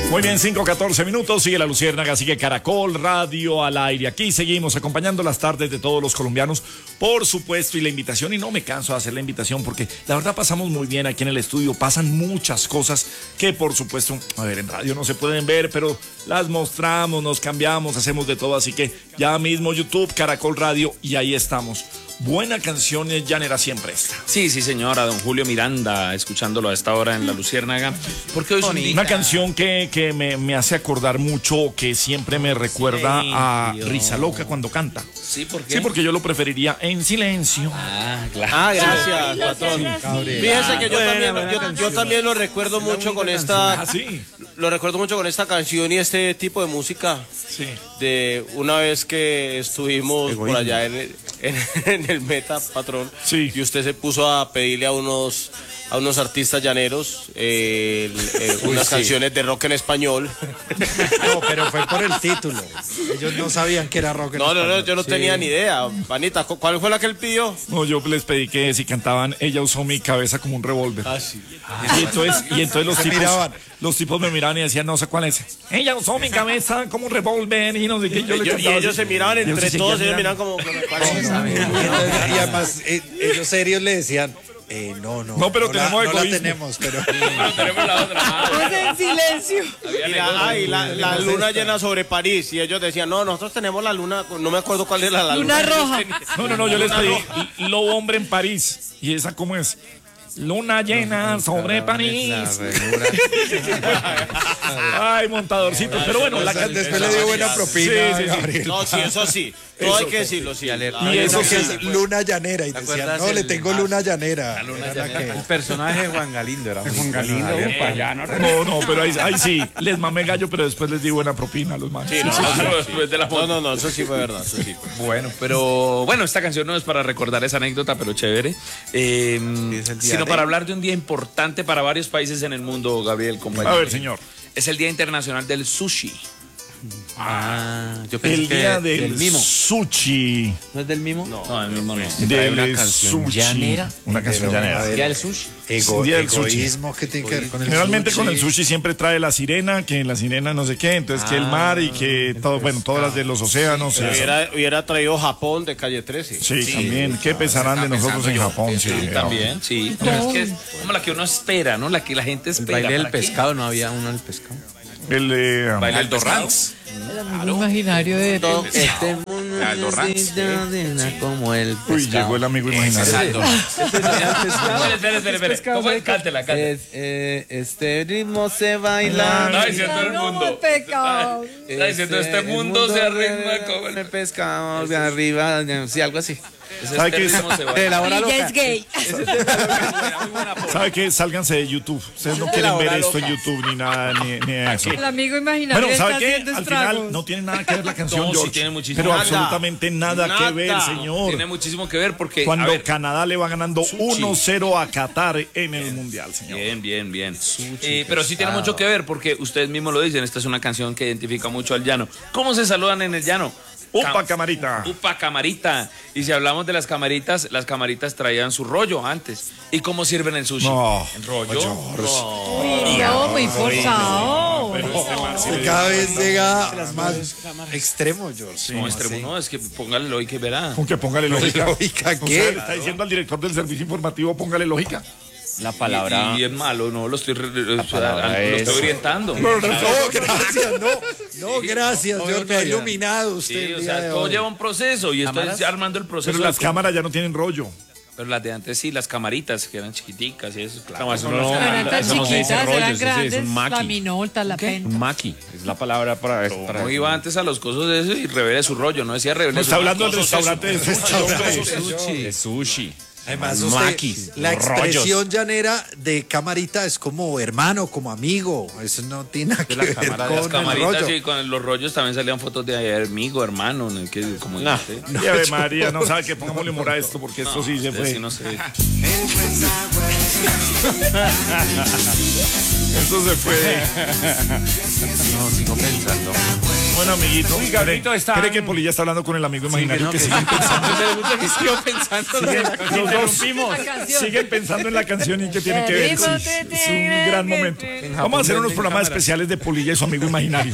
Muy bien, 5:14. Sigue La Luciérnaga, sigue Caracol Radio al aire. Aquí seguimos acompañando las tardes de todos los colombianos, por supuesto, y la invitación, y no me canso de hacer la invitación porque la verdad pasamos muy bien aquí en el estudio. Pasan muchas cosas que, por supuesto, a ver, en radio no se pueden ver, pero las mostramos, nos cambiamos, hacemos de todo. Así que ya mismo YouTube, Caracol Radio, y ahí estamos. Buena canción llanera siempre esta. Sí, señora, don Julio Miranda, escuchándolo a esta hora en La Luciérnaga. Porque hoy es una canción que me hace acordar mucho, que siempre me recuerda a Risa Loca cuando canta. Sí, ¿por qué? Sí, porque yo lo preferiría en silencio. Ah, claro. Ah, gracias, patrón. Fíjese que yo también lo recuerdo mucho con esta. Sí. Lo recuerdo mucho con esta canción y este tipo de música. Sí. De una vez que estuvimos por allá en el Meta, patrón. Sí. Y usted se puso a pedirle a unos artistas llaneros unas canciones de rock en español. No, pero fue por el título. Ellos no sabían que era rock en español. No, yo no tenía ni idea. Vanita, ¿cuál fue la que él pidió? No, yo les pedí que si cantaban Ella usó mi cabeza como un revólver. Ah, sí. Y entonces los tipos me miraban y decían, no sé cuál es. Ella usó mi cabeza como un revólver y no sé qué. Y ellos se miraban entre todos, ellos miraban como ¿cuál es? Y además, ellos serios le decían, no, pero tenemos no la egoísmo. tenemos, pero Tenemos la otra. Pues en silencio. Y la luna llena sobre París. Y ellos decían, no, nosotros tenemos la luna, no me acuerdo cuál era la luna. Luna roja. No, yo les pedí Lobo Hombre en París. ¿Y esa cómo es? Luna llena sobre París. Ay, montadorcito. Pero bueno, después le dio buena propina. Sí. Gabriel. No, sí, eso sí. Todo hay que decirlo, sí. Y eso que es luna llanera. Y decían, no, le tengo luna llanera. El personaje de Juan Galindo era Juan Galindo. No, pero ahí sí. Les mamé gallo, pero después les di buena propina a los manos. No, eso sí fue verdad. Eso sí. Bueno, esta canción no es para recordar esa anécdota, pero chévere. Sino para hablar de un día importante para varios países en el mundo, Gabriel, compañero. A ver, señor. Es el Día Internacional del Sushi. Yo pensé El día que del mimo. sushi. ¿No es del mimo? No, el mismo no. Del sushi. Una canción llanera. ¿Día del sushi? Día del sushi. Egoísmo que tiene que ver con el Generalmente sushi. con el sushi siempre trae la sirena, que en la sirena no sé qué, entonces que el mar y que todo, bueno, todas las de los océanos. Hubiera traído Japón de Calle 13. Sí, también. ¿Qué pensarán de nosotros en Japón? Sí, También, sí. Es que es como la que uno espera, ¿no? La que la gente El espera. baile del ¿Para qué? pescado, no había uno del pescado. El de Baile del Dorrance. El amigo imaginario de Este mundo Aldo Ranz. como el pescado. Uy, llegó el amigo imaginario. Espera. ¿Cómo es? Cántela. Este ritmo se baila. Está diciendo el mundo. pecado. Está diciendo este mundo se arregla como el pescado de arriba, sí, algo así. ¿Sabe qué? De la hora Y loca. ya es gay. ¿Sabe qué? Sálganse de YouTube. Ustedes no quieren ver esto en YouTube ni nada, ni eso. El amigo imaginario Bueno, está ¿sabe qué? haciendo Al estragos. final no tiene nada que ver la canción, No, sí George. tiene muchísimo. Pero Nada. absolutamente nada que ver, señor. Tiene muchísimo que ver porque. Cuando a ver, Canadá le va ganando 1-0 a Qatar en el Mundial, señor. Bien. Pero sí tiene mucho que ver porque ustedes mismos lo dicen. Esta es una canción que identifica mucho al llano. ¿Cómo se saludan en el llano? Upa, camarita. Upa, camarita. Y si hablamos de las camaritas traían su rollo antes. ¿Y cómo sirven el sushi? No. ¿En rollo? No, muy forzado. Cada vez llega más extremo, George. No, extremo no, es que póngale lógica y verá. Con que póngale lógica. ¿Lógica O qué? sea, le está diciendo al director del servicio informativo, póngale lógica. La palabra. Y es malo, no, lo estoy palabra es- orientando. No, gracias, no, gracias, George, me ha iluminado usted. Sí, el o día sea, de todo hoy. lleva un proceso y estoy armando el proceso. Pero las cámaras ya no tienen rollo. Pero las de antes sí, las camaritas que eran chiquiticas y eso, claro. Eran tan chiquitas, eran grandes. La minolta, la penta. Un maqui. Es la palabra para. No iba antes a los cosos de eso y revele su rollo, no decía revele No su está hablando del cosos restaurante de eso. De sushi. Además, Maquis, la los expresión llanera de camarita es como hermano, como amigo. Eso no tiene nada que ver con Las el camaritas rollo. y con los rollos también salían fotos de amigo, hermano, ¿no? Que, como dijiste. Y Ave María, no sabe que pongámosle humor a esto porque esto sí se fue. Sí, no sé. Esto se fue. No, sigo pensando. Bueno, amiguito. Gabrito está. ¿Cree que Polilla está hablando con el amigo imaginario que siguen pensando? Sigo pensando. Los dos siguen pensando en la canción y que tiene que ver. Sí, es un gran momento. Vamos a hacer unos programas especiales de Polilla y su amigo imaginario.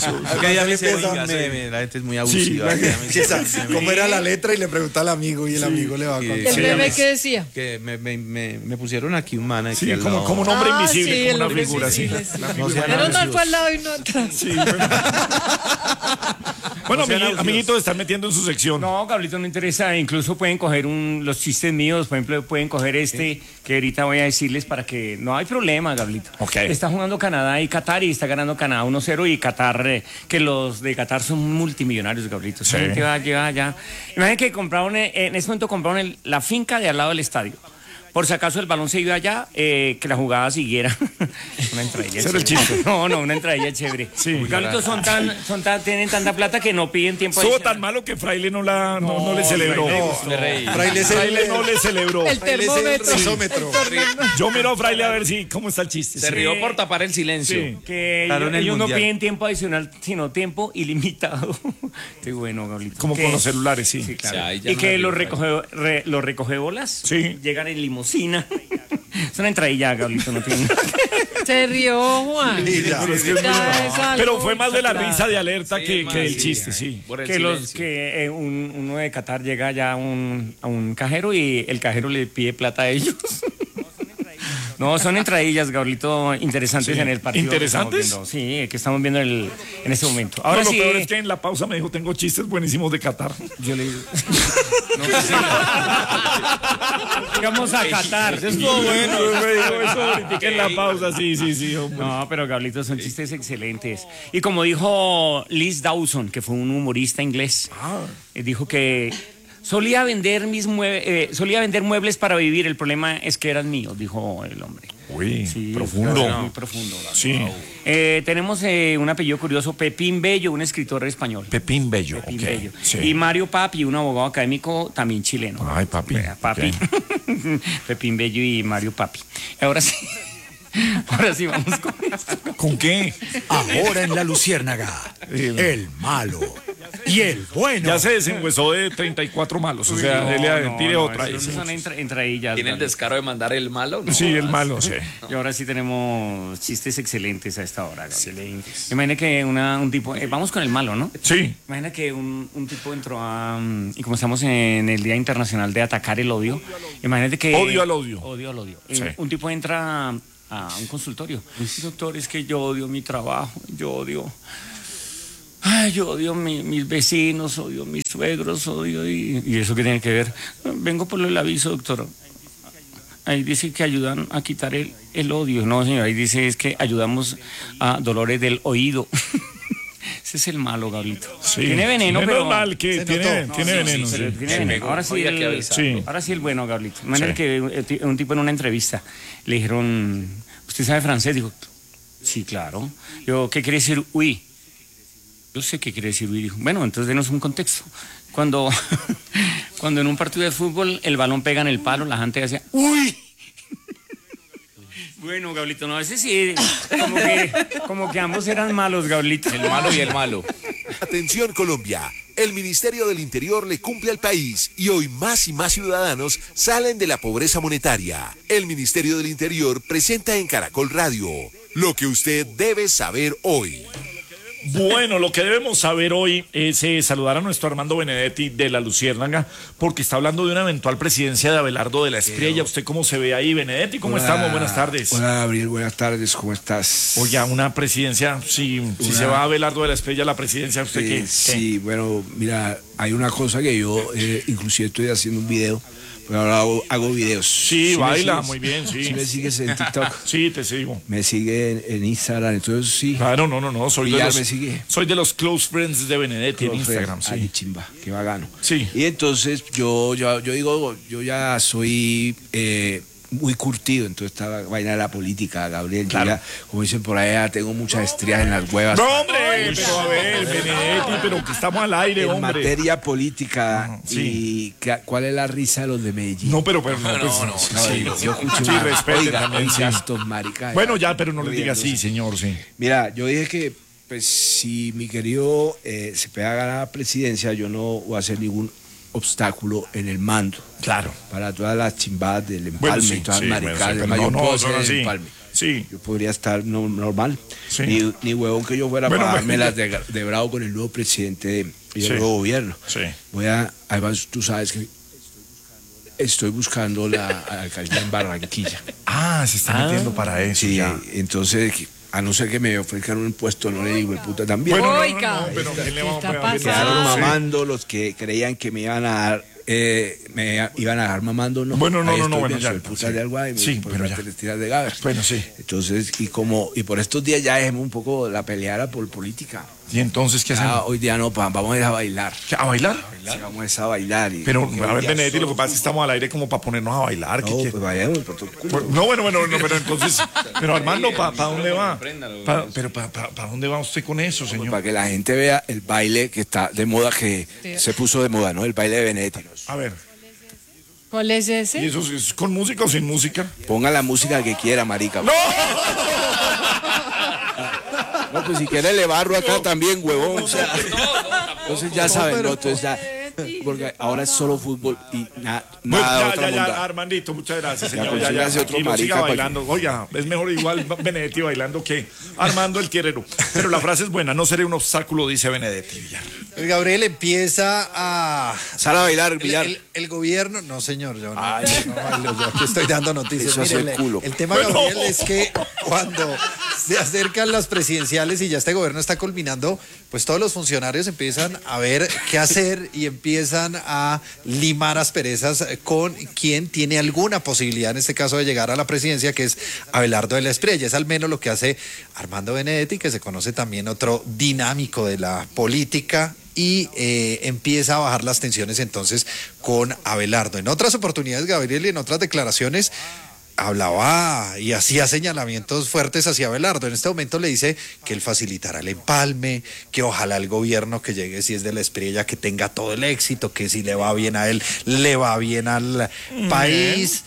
La gente es muy abusiva. ¿Cómo era la letra? Y le pregunta al amigo y el amigo le va a contar. ¿El bebé qué decía? Que me pusieron aquí un man aquí Sí, al como lado. un hombre invisible, sí, como el una hombre figura así. invisible, sí. No sean Menos mal abusivos. fue al lado y no atrás. Sí, bueno, amiguitos, están metiendo en su sección. No, Gablito, no interesa. Incluso pueden coger los chistes míos. Por ejemplo, pueden coger que ahorita voy a decirles para que no hay problema, Gablito. Ok. Está jugando Canadá y Qatar y está ganando Canadá 1-0 y Qatar, que los de Qatar son multimillonarios, Gablito. Sí. Lleva ya. Imagínate que compraron, en ese momento compraron la finca de al lado del estadio. Por si acaso el balón se iba allá, que la jugada siguiera. Una entradilla. Ese era el chévere. chiste. No, una entradilla chévere. Sí. Gablito, tienen tanta plata que no piden tiempo Estuvo adicional. tan malo que Fraile no le celebró. Fraile no le celebró. El termómetro. Yo miro a Fraile a ver cómo está el chiste. Se rió por tapar el silencio. Sí. Que Claro, en el ellos no Mundial. piden tiempo adicional, sino tiempo ilimitado. Qué bueno, Gablito. Como Que- con los celulares, sí. Sí, claro. O sea, ahí ya Y no que me los río, recogebolas Sí. llegan en limusina. Es una entradilla, Gablito, no tiene. Se rió, Juan. Pero es que es muy Ya bueno. es algo Pero fue más de la exagerado. risa de alerta Sí, que más, del sí, chiste, sí. Por el Que silencio. uno de Qatar llega ya a un cajero y el cajero le pide plata a ellos. No, son entradillas, Gablito, interesantes Sí. en el partido. que estamos ¿Interesantes? viendo. Sí, que estamos viendo en este momento. Ahora Ahora lo sí. peor es que en la pausa me dijo, tengo chistes buenísimos de Qatar. Yo le digo. Vamos a Qatar. Estuvo bueno. Me dijo eso ahorita en la pausa, sí, hombre. No, pero Gablito, son chistes excelentes. Y como dijo Liz Dawson, que fue un humorista inglés, dijo que solía vender muebles para vivir. El problema es que eran míos, dijo el hombre. Uy, Sí, profundo. muy profundo. Gablito. Sí. Tenemos un apellido curioso, Pepín Bello, un escritor español. Pepín Bello. Pepín ok. Bello. Sí. Y Mario Papi, un abogado académico también chileno. Ay, papi. Vea, Papi. Pepín Bello y Mario Papi. Ahora sí. Ahora sí vamos con esto. ¿Con qué? Ahora en la Luciérnaga, el malo y el bueno. Ya se desengüesó de 34 malos. O sea, tire otra. Esas son entradillas. ¿Tiene el Gablito. descaro de mandar el malo? No, Sí, el más. malo, sí. Y ahora sí tenemos chistes excelentes a esta hora. Excelentes. Imagina que un tipo, vamos con el malo, ¿no? Sí. Imagina que un tipo entró y como estamos en el Día Internacional de Atacar el Odio, imagínate que... Odio al odio. Odio al odio. Sí. Un tipo entra a un consultorio. Doctor, es que yo odio mi trabajo, yo odio mis vecinos, odio mis suegros, ¿Y eso qué tiene que ver? Vengo por el aviso, doctor. Ahí dice que ayudan a quitar el odio. No, señor, ahí dice es que ayudamos a dolores del oído. Ese es el malo, Gablito. Sí. Tiene veneno, Menos pero... mal que tiene veneno. Pero Sí. tiene veneno. Ahora sí, Oiga, que avisarlo. Sí. ahora sí el bueno, Gablito. Imagínate Sí. que un tipo en una entrevista le dijeron, ¿usted sabe francés? Dijo, sí, claro. Yo, ¿qué quiere decir oui? Yo sé qué quiere decir oui. Dijo, bueno, entonces denos un contexto. Cuando en un partido de fútbol el balón pega en el palo, la gente decía, ¡uy! Bueno, Gablito, no, ese sí, como que ambos eran malos, Gablito. El malo y el malo. Atención Colombia, el Ministerio del Interior le cumple al país y hoy más y más ciudadanos salen de la pobreza monetaria. El Ministerio del Interior presenta en Caracol Radio lo que usted debe saber hoy. Bueno, lo que debemos saber hoy es saludar a nuestro Armando Benedetti de la Luciérnaga, porque está hablando de una eventual presidencia de Abelardo de la Espriella. ¿Usted cómo se ve ahí, Benedetti? ¿Cómo estamos? Buenas tardes. Hola, Gabriel, buenas tardes, ¿cómo estás? Oye, una presidencia, si se va a Abelardo de la Espriella a la presidencia, ¿usted qué? Sí, bueno, mira, hay una cosa que yo inclusive estoy haciendo un video, pero ahora hago videos. Sí, me baila, sigues? muy bien, sí. ¿Sí me sigues en TikTok? Sí, te sigo. Me sigue en Instagram, entonces sí. Claro, no, soy de Villar los, me sigue. soy de los close friends de Benedetti en Instagram, Ay, sí. chimba, qué bacano. Sí. Y entonces yo digo, yo ya soy muy curtido en toda esta vaina de la política, Gabriel. Claro. Yo ya, como dicen por allá, tengo muchas estrías en las huevas. No, hombre, pero a ver, Benedetti, pero que estamos al aire, En hombre. materia política, sí. y ¿cuál es la risa de los de Medellín? No, pero no, sí, Yo escucho sí, respete oiga, también, sí. estos maricas. Bueno, ya, pero no le diga así, señor, sí. Mira, yo dije que, pues, si mi querido se pega a ganar la presidencia, yo no voy a hacer ningún obstáculo en el mando. Claro. Para todas las chimbadas del empalme, Bueno, sí, todas las sí, maricadas. bueno, sí, Además, yo pero puedo no, ser no, el sí. empalme. Sí. Yo podría estar normal. Sí. Ni huevón que yo fuera Bueno, para bueno, darme ya. las de bravo con el nuevo presidente y Sí. el nuevo gobierno. Sí. Además, tú sabes que estoy buscando la alcaldía en Barranquilla. Se está metiendo para eso. Sí, ya. entonces, a no ser que me ofrezcan un puesto, no le digo el puta también. Bueno, Oiga, pero ¿qué le vamos a ¿qué poner? está Quedaron pasando? mamando los que creían que me iban a dar, me iban a dejar mamando, no. Bueno, no, Ahí no, estoy bueno, bien, ya, soy puta sí. de agua y Sí, por pero las ya. telestiras de Gaber. Bueno, sí. Entonces, y por estos días ya dejemos un poco la peleada por política. ¿Y entonces qué Ya, hacemos? hoy día no, vamos a ir a bailar. ¿A bailar? Sí, vamos a bailar. Pero, porque a hoy ver, día Benedetti, lo que solo pasa es que estamos al aire como para ponernos a bailar. ¿Qué No, quiere? pues vayamos, por todo el culo. No, bueno, pero entonces, pero Armando, ¿para dónde va? Pero ¿para dónde va usted con eso, señor? Para que la gente vea el baile que está de moda, que se puso de moda, ¿no? El baile de Benedetti. A ver, ¿Cuál es ¿y ese? eso es con música o sin música? Ponga la música que quiera, marica. ¡No! No, pues si quiere le barro acá también, huevón. O sea, entonces ya saben, ¿no? Entonces ya, porque ahora es solo fútbol y nada Bueno, otra ya, bondad. Armandito, muchas gracias, Ya, señor. consígase otro tranquilo, marica siga para bailando. Oiga, es mejor igual Benedetti bailando que Armando el tierrero. Pero la frase es buena, no seré un obstáculo, dice Benedetti Villar. Gabriel empieza a... Sal a bailar, Villar. El gobierno... No, señor, yo no. Ay, Yo aquí estoy dando noticias. Eso hace Mire, el culo. el tema, Bueno. Gabriel, es que cuando se acercan las presidenciales y ya este gobierno está culminando, pues todos los funcionarios empiezan a ver qué hacer y empiezan a limar asperezas con quien tiene alguna posibilidad, en este caso, de llegar a la presidencia, que es Abelardo de la Espriella. Es al menos lo que hace Armando Benedetti, que se conoce también otro dinámico de la política, y empieza a bajar las tensiones entonces con Abelardo. En otras oportunidades, Gabriel, y en otras declaraciones, hablaba y hacía señalamientos fuertes hacia Abelardo. En este momento le dice que él facilitará el empalme, que ojalá el gobierno que llegue, si es de la Espriella, que tenga todo el éxito, que si le va bien a él, le va bien al país.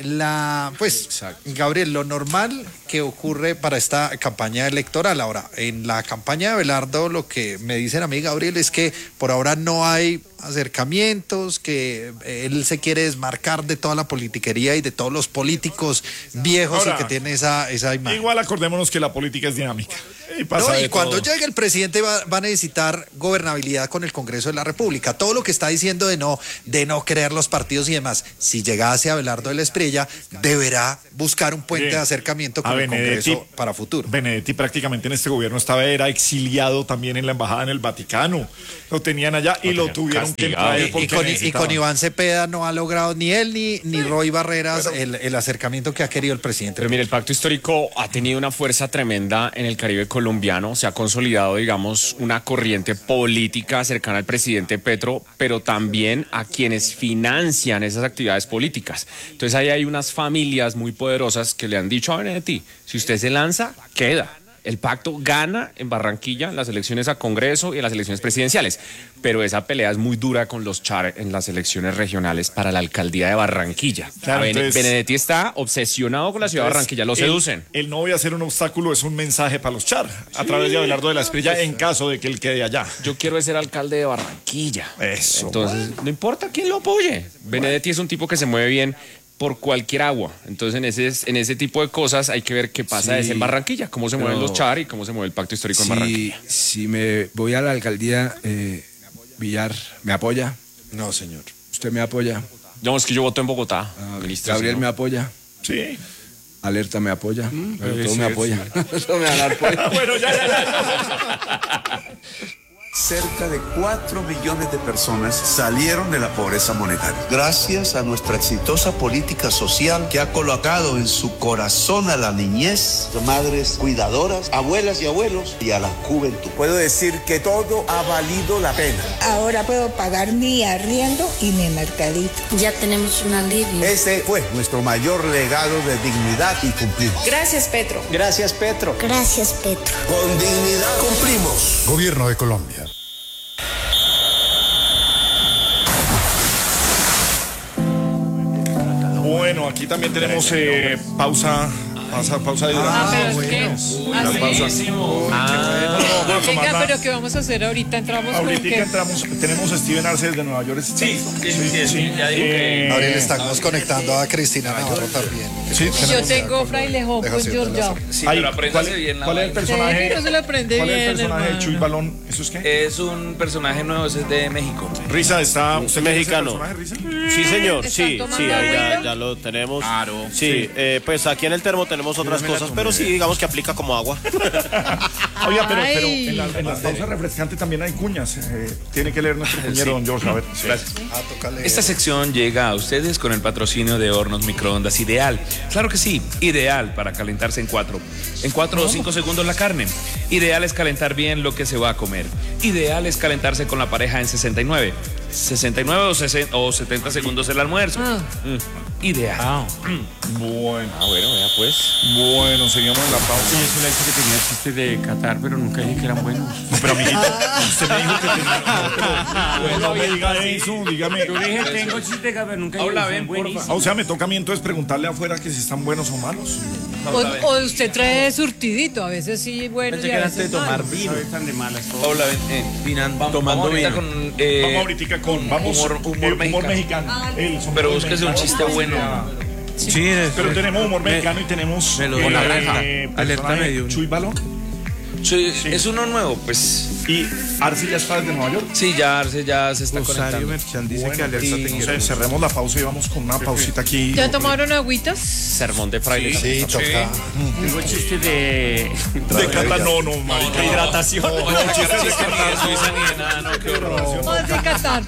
Gabriel, lo normal que ocurre para esta campaña electoral. Ahora, en la campaña de Abelardo, lo que me dicen a mí, Gabriel, es que por ahora no hay acercamientos, que él se quiere desmarcar de toda la politiquería y de todos los políticos viejos. Ahora, y que tiene esa imagen. Igual acordémonos que la política es dinámica. Y pasa No, y de cuando todo. llegue el presidente va a necesitar gobernabilidad con el Congreso de la República. Todo lo que está diciendo de no crear los partidos y demás, si llegase Abelardo de la Espriella, deberá buscar un puente Bien. de acercamiento con A el Benedetti, Congreso para futuro. Benedetti prácticamente en este gobierno era exiliado también en la embajada en el Vaticano. Lo tenían allá y lo tuvieron que traer Y porque con necesitaban. Iván Cepeda no ha logrado ni él ni Roy Barreras el acercamiento que ha querido el presidente. Pero mire, el pacto histórico ha tenido una fuerza tremenda en el Caribe colombiano. Se ha consolidado, digamos, una corriente política cercana al presidente Petro, pero también a quienes financian esas actividades políticas. Entonces ahí hay unas familias muy poderosas que le han dicho a Benedetti, si usted se lanza, queda. El pacto gana en Barranquilla en las elecciones a Congreso y en las elecciones presidenciales, pero esa pelea es muy dura con los Char en las elecciones regionales para la alcaldía de Barranquilla. Claro, entonces- Benedetti está obsesionado con la ciudad de Barranquilla, lo seducen. El no voy a ser un obstáculo es un mensaje para los Char a través de Abelardo de la Espriella en caso de que él quede allá. Yo quiero ser alcalde de Barranquilla. Eso. Entonces, no importa quién lo apoye. Benedetti es un tipo que se mueve bien por cualquier agua. Entonces, en ese tipo de cosas hay que ver qué pasa Sí, en Barranquilla, cómo se mueven pero- los Char y cómo se mueve el pacto histórico en Barranquilla. Si me voy a la alcaldía, Villar, ¿me apoya? No, señor. ¿Usted me apoya? No, es que yo voto en Bogotá. ministro, Gabriel sí, me ¿no? apoya. Sí. Alerta me apoya. Pero sí, todo sí, me sí. apoya. Eso me va a dar apoyo. Bueno, ya. Cerca de 4 millones de personas salieron de la pobreza monetaria. Gracias a nuestra exitosa política social que ha colocado en su corazón a la niñez, madres cuidadoras, abuelas y abuelos y a la juventud. Puedo decir que todo ha valido la pena. Ahora puedo pagar mi arriendo y mi mercadito. Ya tenemos un alivio. Ese fue nuestro mayor legado de dignidad y cumplimos. Gracias, Petro. Gracias, Petro. Gracias, Petro. Con dignidad cumplimos. Gobierno de Colombia. Bueno, aquí también tenemos pausa de pero es que la pausa. Venga, pero ¿qué vamos a hacer ahorita? Entramos con Ahorita qué. entramos, tenemos a Steven Arce desde Nueva York. Sí, ya digo que... Ahora le estamos conectando a Cristina Navarro también. Sí, Yo tengo Frailejón con Georgia. Sí, pero apréndase bien la ¿Cuál es el vaina. personaje? Sí, no se lo aprende ¿Cuál es el bien, personaje de hermano. Chuy Balón? ¿Eso es qué? Es un personaje nuevo, ese es de México. Risa está. ¿Usted Mexicano. conoce ese personaje, Risa? Sí, señor, ¿Están sí, tomando ahí agüita? ya lo tenemos. Claro. Sí, pues aquí en el termo tenemos otras cosas, pero sí, digamos que aplica como agua. Oiga, pero Ay. en las pausas refrescantes también hay cuñas. Tiene que leer nuestro cuñero, don George. A ver. Gracias. Tócale. Esta sección llega a ustedes con el patrocinio de Hornos Microondas Ideal. Claro que sí, ideal para calentarse en 4 o 5 segundos la carne. Ideal es calentar bien lo que se va a comer. Ideal es calentarse con la pareja en 69 o 70 segundos el almuerzo. Ideal. Bueno. Bueno, vea pues. Bueno, seguimos en la Sí, pausa. eso le dice que tenía chistes de Qatar, pero nunca dije que eran buenos. No, pero amiguito, usted me dijo que tenía. No me diga eso, dígame. Yo dije, tengo chistes de Qatar, pero nunca dije Habla que bien, son buenísimos. O sea, me toca a mí entonces preguntarle afuera que si están buenos o malos. O usted trae surtidito, a veces sí bueno y a veces malo. No están de malas todas. Hola, tomando ahorita vino. con Vamos ahorita con humor mexicano. El sombrero Pero búsquese un mexicano. chiste bueno. Sí, Pero tenemos humor mexicano y tenemos me lo dio la granja. personaje Alerta medio. Chuy Balón. Sí, es uno nuevo, pues. Y Arce ya está desde Nueva York. Sí, ya se está Rosario conectando. Merchan dice Bueno, que alerta te quiero entonces mucho. cerremos la pausa y vamos con una pausita aquí. ¿Ya tomaron agüitas? Sermón de fraile. Sí, toca. Tengo chistes de... De Cata, no, marica. Hidratación. No, chiste ni de Suiza ni de nada, no, qué horror. Más de Qatar.